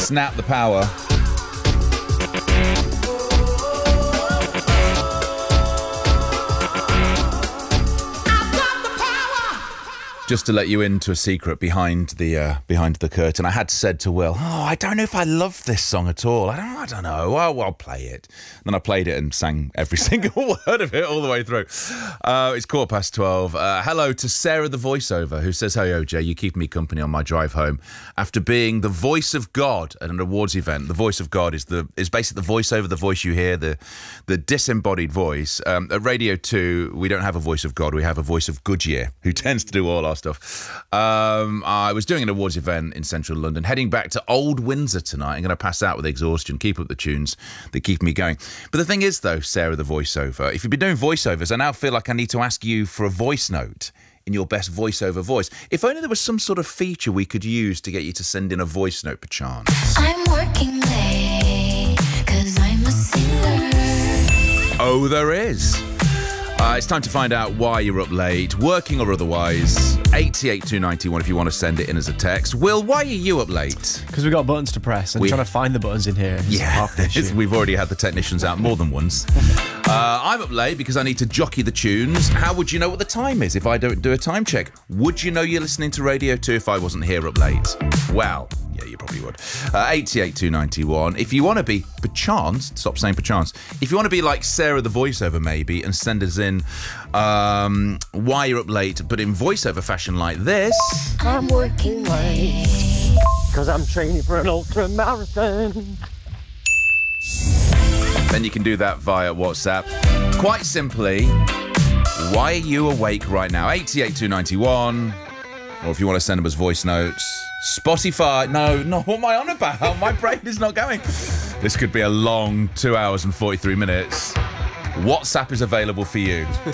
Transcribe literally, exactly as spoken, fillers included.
Snap the power. Just to let you into a secret behind the uh, behind the curtain, I had said to Will, "Oh, I don't know if I love this song at all. I don't, I don't know. Oh, well, I'll play it." And then I played it and sang every single word of it all the way through. Uh, it's quarter past twelve. Uh, hello to Sarah, the voiceover, who says, "Hey, O J, you keep me company on my drive home after being the voice of God at an awards event." The voice of God is the is basically the voiceover, the voice you hear, the the disembodied voice. Um, at Radio Two, we don't have a voice of God. We have a voice of Goodyear, who tends to do all our stuff. Um, I was doing an awards event in central London, heading back to Old Windsor tonight. I'm going to pass out with exhaustion, keep up the tunes that keep me going. But the thing is, though, Sarah, the voiceover, if you've been doing voiceovers, I now feel like I need to ask you for a voice note in your best voiceover voice. If only there was some sort of feature we could use to get you to send in a voice note, perchance. I'm working late, 'cause I'm a singer. Oh, there is. Uh, it's time to find out why you're up late, working or otherwise. eight eight two nine one if you want to send it in as a text. Will, why are you up late? Because we've got buttons to press and We- trying to find the buttons in here is Yeah, half the issue. we've already had the technicians out more than once. uh, I'm up late because I need to jockey the tunes. How would you know what the time is if I don't do a time check? Would you know you're listening to Radio two if I wasn't here up late? Well, yeah, you probably would. Uh, eight eight two nine one. If you want to be, perchance, stop saying perchance, if you want to be like Sarah the voiceover maybe and send us in um, why you're up late, but in voiceover fashion like this. I'm working late, 'cause I'm training for an ultra marathon. Then you can do that via WhatsApp. Quite simply, why are you awake right now? eight eight two nine one. Or if you want to send them as voice notes, Spotify. No, no, what am I on about? My brain is not going. This could be a long two hours and forty-three minutes. WhatsApp is available for you.